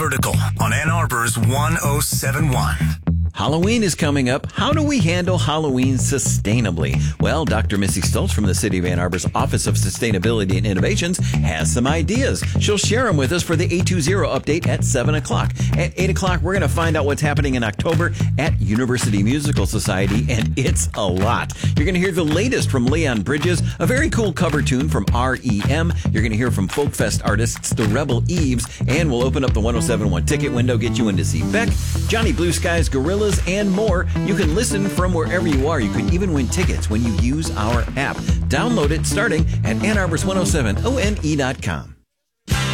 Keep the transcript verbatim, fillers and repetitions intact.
Vertical on Ann Arbor's one oh seven point one. Halloween is coming up. How do we handle Halloween sustainably? Well, Doctor Missy Stoltz from the City of Ann Arbor's Office of Sustainability and Innovations has some ideas. She'll share them with us for the eight two zero update at seven o'clock. At eight o'clock, we're going to find out what's happening in October at University Musical Society, and it's a lot. You're going to hear the latest from Leon Bridges, a very cool cover tune from R E M. You're going to hear from Folk Fest artists The Rebel Eves, and we'll open up the one oh seven point one ticket window, get you in to see Beck, Johnny Blue Skies, Gorillas, and more. You can listen from wherever you are. You can even win tickets when you use our app. Download it starting at Ann Arbor's one oh seven O N E dot com.